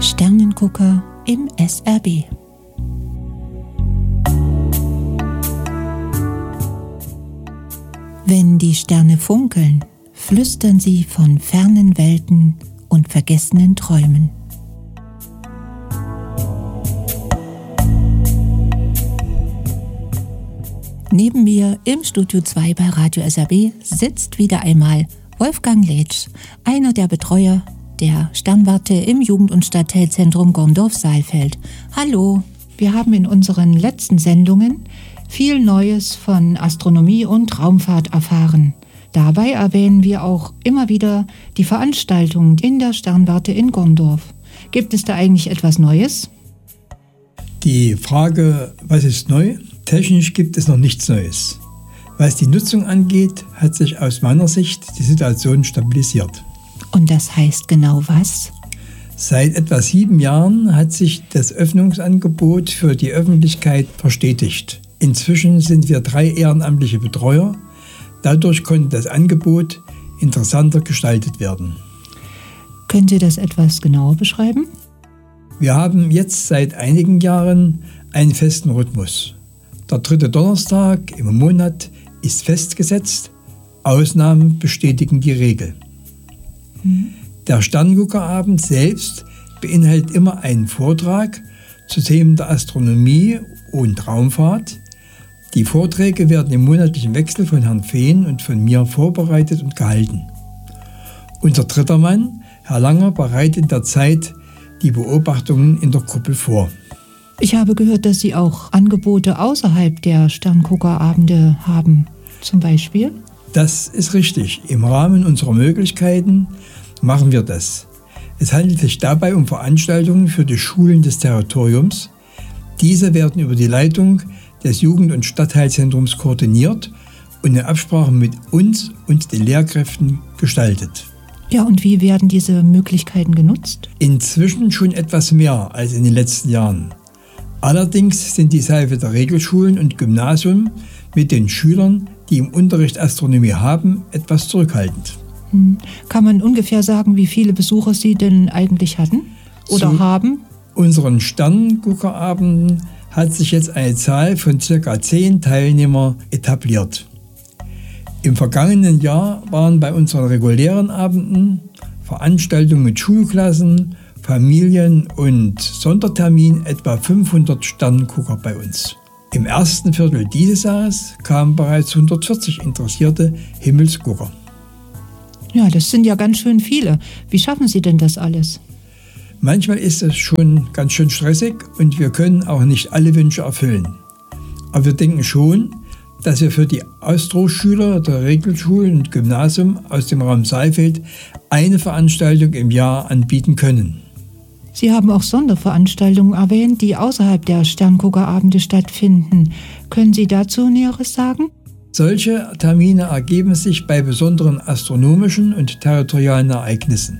Sternengucker im SRB. Wenn die Sterne funkeln, flüstern sie von fernen Welten und vergessenen Träumen. Neben mir im Studio 2 bei Radio SRB sitzt wieder einmal Wolfgang Letsch, einer der Betreuer der Sternwarte im Jugend- und Stadtteilzentrum Gondorf-Saalfeld. Hallo, wir haben in unseren letzten Sendungen viel Neues von Astronomie und Raumfahrt erfahren. Dabei erwähnen wir auch immer wieder die Veranstaltungen in der Sternwarte in Gondorf. Gibt es da eigentlich etwas Neues? Die Frage, was ist neu? Technisch gibt es noch nichts Neues. Was die Nutzung angeht, hat sich aus meiner Sicht die Situation stabilisiert. Und das heißt genau was? Seit etwa 7 Jahren hat sich das Öffnungsangebot für die Öffentlichkeit verstetigt. Inzwischen sind wir 3 ehrenamtliche Betreuer. Dadurch konnte das Angebot interessanter gestaltet werden. Können Sie das etwas genauer beschreiben? Wir haben jetzt seit einigen Jahren einen festen Rhythmus. Der 3. Donnerstag im Monat ist festgesetzt. Ausnahmen bestätigen die Regel. Der Sternguckerabend selbst beinhaltet immer einen Vortrag zu Themen der Astronomie und Raumfahrt. Die Vorträge werden im monatlichen Wechsel von Herrn Fehn und von mir vorbereitet und gehalten. Unser dritter Mann, Herr Langer, bereitet in der Zeit die Beobachtungen in der Kuppel vor. Ich habe gehört, dass Sie auch Angebote außerhalb der Sternguckerabende haben, zum Beispiel? Das ist richtig. Im Rahmen unserer Möglichkeiten machen wir das. Es handelt sich dabei um Veranstaltungen für die Schulen des Territoriums. Diese werden über die Leitung des Jugend- und Stadtteilzentrums koordiniert und in Absprache mit uns und den Lehrkräften gestaltet. Ja, und wie werden diese Möglichkeiten genutzt? Inzwischen schon etwas mehr als in den letzten Jahren. Allerdings sind die Saalfelder Regelschulen und Gymnasium mit den Schülern, die im Unterricht Astronomie haben, etwas zurückhaltend. Kann man ungefähr sagen, wie viele Besucher Sie denn eigentlich hatten oder haben? Unseren Sternguckerabenden hat sich jetzt eine Zahl von ca. 10 Teilnehmer etabliert. Im vergangenen Jahr waren bei unseren regulären Abenden Veranstaltungen mit Schulklassen, Familien und Sonderterminen etwa 500 Sterngucker bei uns. Im ersten Viertel dieses Jahres kamen bereits 140 interessierte Himmelsgucker. Ja, das sind ja ganz schön viele. Wie schaffen Sie denn das alles? Manchmal ist es schon ganz schön stressig und wir können auch nicht alle Wünsche erfüllen. Aber wir denken schon, dass wir für die Astroschüler der Regelschulen und Gymnasium aus dem Raum Saalfeld eine Veranstaltung im Jahr anbieten können. Sie haben auch Sonderveranstaltungen erwähnt, die außerhalb der Sternguckerabende stattfinden. Können Sie dazu Näheres sagen? Solche Termine ergeben sich bei besonderen astronomischen und territorialen Ereignissen.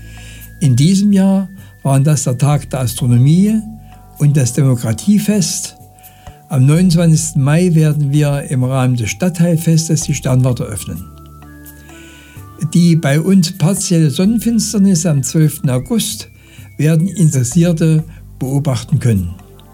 In diesem Jahr waren das der Tag der Astronomie und das Demokratiefest. Am 29. Mai werden wir im Rahmen des Stadtteilfestes die Sternwarte öffnen. Die bei uns partielle Sonnenfinsternis am 12. August werden Interessierte beobachten können.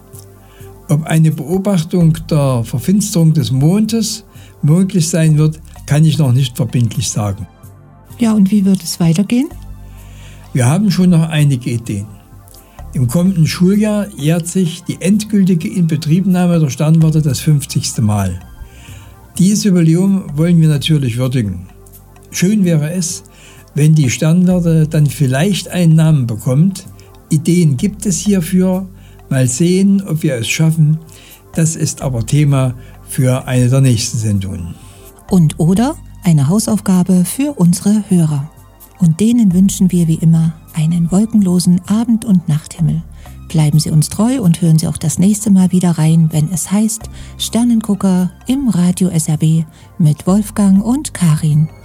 Ob eine Beobachtung der Verfinsterung des Mondes möglich sein wird, kann ich noch nicht verbindlich sagen. Ja, und wie wird es weitergehen? Wir haben schon noch einige Ideen. Im kommenden Schuljahr jährt sich die endgültige Inbetriebnahme der Sternwarte das 50. Mal. Dieses Jubiläum wollen wir natürlich würdigen. Schön wäre es, wenn die Sternwarte dann vielleicht einen Namen bekommt. Ideen gibt es hierfür. Mal sehen, ob wir es schaffen. Das ist aber Thema für eine der nächsten Sendungen. Und oder eine Hausaufgabe für unsere Hörer. Und denen wünschen wir wie immer einen wolkenlosen Abend- und Nachthimmel. Bleiben Sie uns treu und hören Sie auch das nächste Mal wieder rein, wenn es heißt Sternengucker im Radio SRB mit Wolfgang und Karin.